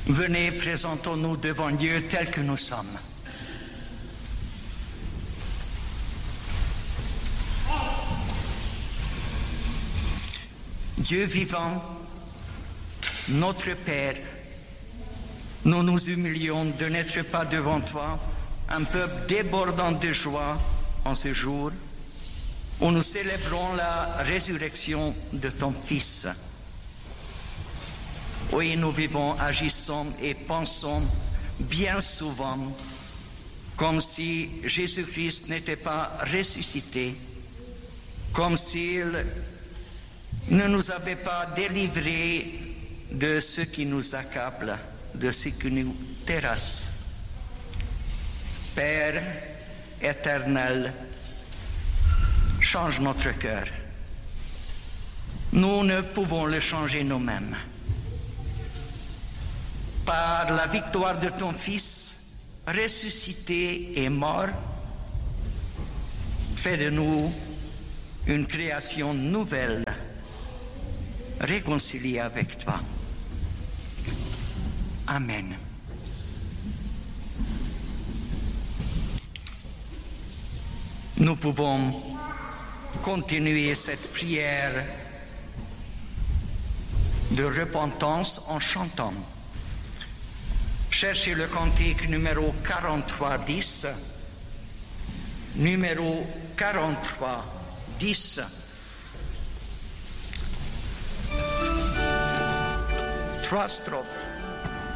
Venez, présentons-nous devant Dieu tels que nous sommes. Dieu vivant, notre Père, nous nous humilions de n'être pas devant toi, un peuple débordant de joie en ce jour où nous célébrons la résurrection de ton Fils. Oui, nous vivons, agissons et pensons bien souvent comme si Jésus-Christ n'était pas ressuscité, comme s'il ne nous avait pas délivrés de ce qui nous accable, de ce qui nous terrasse. Père éternel, change notre cœur. Nous ne pouvons le changer nous-mêmes. Par la victoire de ton Fils, ressuscité et mort, fais de nous une création nouvelle, réconciliée avec toi. Amen. Nous pouvons continuer cette prière de repentance en chantant. Cherchez le cantique numéro 4310, numéro 4310. 3 strophes.